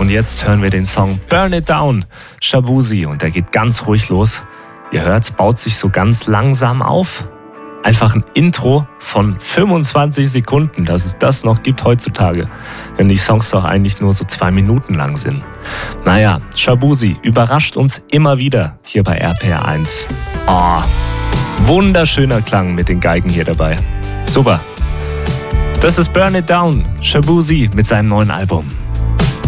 Und jetzt hören wir den Song Burn It Down, Shaboozey. Und der geht ganz ruhig los. Ihr hört, baut sich so ganz langsam auf. Einfach ein Intro von 25 Sekunden, dass es das noch gibt heutzutage, wenn die Songs doch eigentlich nur so 2 Minuten lang sind. Naja, Shaboozey überrascht uns immer wieder hier bei RPR1. Oh, wunderschöner Klang mit den Geigen hier dabei. Super. Das ist Burn It Down, Shaboozey mit seinem neuen Album.